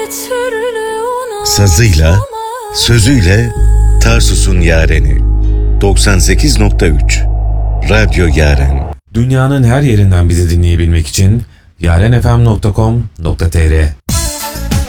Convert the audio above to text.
Sazıyla, sözüyle Tarsus'un yareni. 98.3 Radyo Yaren. Dünyanın her yerinden bizi dinleyebilmek için yarenfm.com.tr